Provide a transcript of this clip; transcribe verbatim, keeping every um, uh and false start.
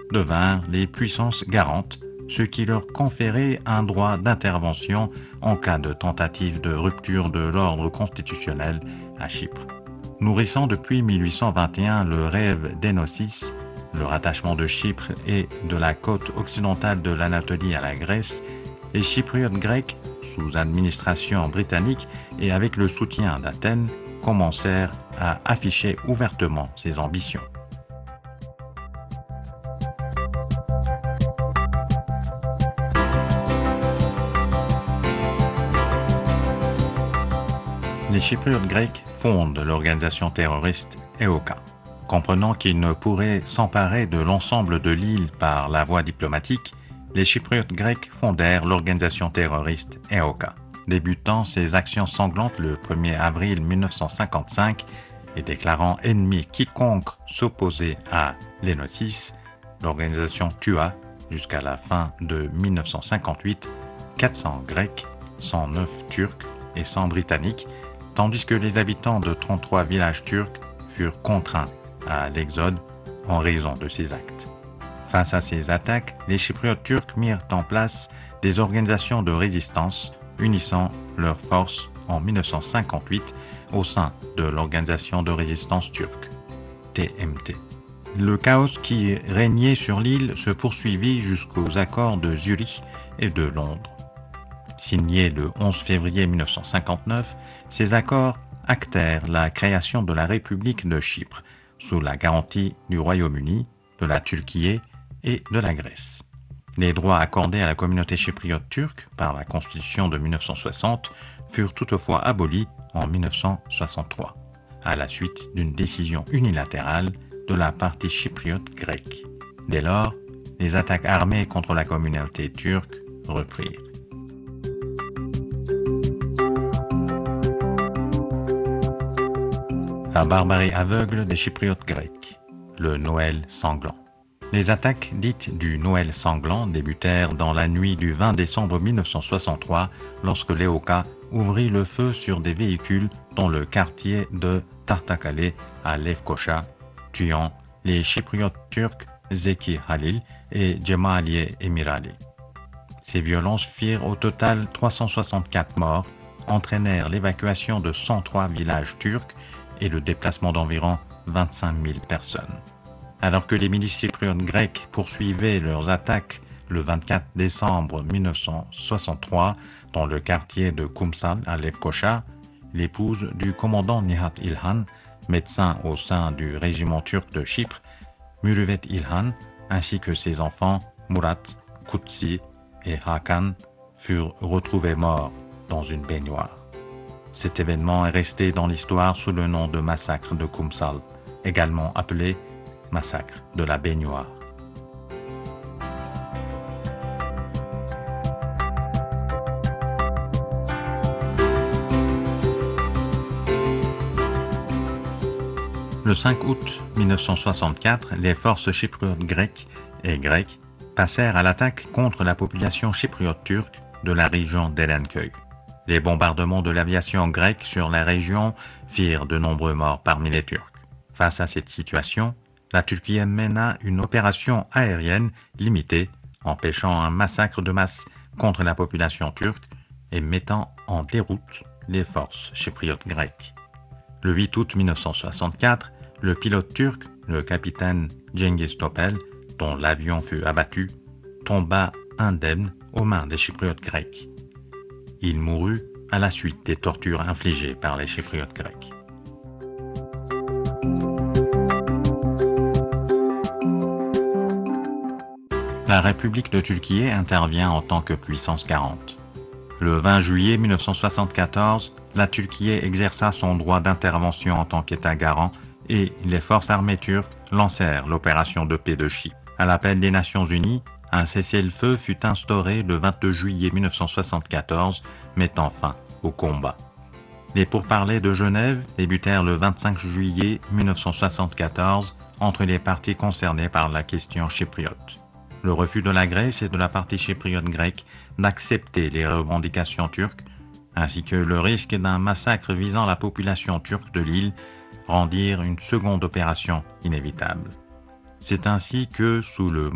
devinrent les puissances garantes, ce qui leur conférait un droit d'intervention en cas de tentative de rupture de l'ordre constitutionnel à Chypre. Nourrissant depuis mille huit cent vingt et un le rêve d'Énosis, le rattachement de Chypre et de la côte occidentale de l'Anatolie à la Grèce, les Chypriotes grecs, sous administration britannique et avec le soutien d'Athènes, commencèrent à afficher ouvertement ses ambitions. Les Chypriotes grecs fondent l'organisation terroriste E O K. Comprenant qu'ils ne pourraient s'emparer de l'ensemble de l'île par la voie diplomatique, les Chypriotes grecs fondèrent l'organisation terroriste E O K. Débutant ses actions sanglantes le premier avril mille neuf cent cinquante-cinq et déclarant ennemi quiconque s'opposait à l'Énosis, l'organisation tua, jusqu'à la fin de mille neuf cent cinquante-huit, quatre cents Grecs, cent neuf Turcs et cent Britanniques, tandis que les habitants de trente-trois villages turcs furent contraints à l'exode en raison de ces actes. Face à ces attaques, les Chypriotes turcs mirent en place des organisations de résistance unissant leurs forces en mille neuf cent cinquante-huit au sein de l'Organisation de résistance turque, T M T. Le chaos qui régnait sur l'île se poursuivit jusqu'aux accords de Zurich et de Londres. Signés le onze février mille neuf cent cinquante-neuf, ces accords actèrent la création de la République de Chypre, sous la garantie du Royaume-Uni, de la Turquie et de la Grèce. Les droits accordés à la communauté chypriote turque par la Constitution de mille neuf cent soixante furent toutefois abolis en mille neuf cent soixante-trois, à la suite d'une décision unilatérale de la partie chypriote grecque. Dès lors, les attaques armées contre la communauté turque reprirent. La barbarie aveugle des Chypriotes grecs, le Noël sanglant. Les attaques dites du Noël sanglant débutèrent dans la nuit du vingt décembre mille neuf cent soixante-trois lorsque l'E O K ouvrit le feu sur des véhicules dans le quartier de Tahtakale à Lefkoşa, tuant les Chypriotes turcs Zeki Halil et Cemaliye Emirali. Ces violences firent au total trois cent soixante-quatre morts, entraînèrent l'évacuation de cent trois villages turcs et le déplacement d'environ vingt-cinq mille personnes. Alors que les milices chypriotes grecques poursuivaient leurs attaques le vingt-quatre décembre mille neuf cent soixante-trois dans le quartier de Kumsal à Lefkoşa, l'épouse du commandant Nihat İlhan, médecin au sein du régiment turc de Chypre, Mürüvvet İlhan, ainsi que ses enfants Murat, Kutsi et Hakan furent retrouvés morts dans une baignoire. Cet événement est resté dans l'histoire sous le nom de massacre de Kumsal, également appelé massacre de la baignoire. Le cinq août mille neuf cent soixante-quatre, les forces chypriotes grecques et grecques passèrent à l'attaque contre la population chypriote turque de la région d'Erenköy. Les bombardements de l'aviation grecque sur la région firent de nombreux morts parmi les Turcs. Face à cette situation, la Turquie mena une opération aérienne limitée, empêchant un massacre de masse contre la population turque et mettant en déroute les forces chypriotes grecques. Le huit août mille neuf cent soixante-quatre, le pilote turc, le capitaine Cengiz Topel, dont l'avion fut abattu, tomba indemne aux mains des Chypriotes grecs. Il mourut à la suite des tortures infligées par les Chypriotes grecs. La République de Turquie intervient en tant que puissance garante. Le vingt juillet mille neuf cent soixante-quatorze, la Turquie exerça son droit d'intervention en tant qu'État garant et les forces armées turques lancèrent l'opération de paix de Chypre. À l'appel des Nations Unies, un cessez-le-feu fut instauré le vingt-deux juillet mille neuf cent soixante-quatorze, mettant fin au combat. Les pourparlers de Genève débutèrent le vingt-cinq juillet mille neuf cent soixante-quatorze entre les parties concernées par la question chypriote. Le refus de la Grèce et de la partie chypriote grecque d'accepter les revendications turques, ainsi que le risque d'un massacre visant la population turque de l'île, rendirent une seconde opération inévitable. C'est ainsi que, sous le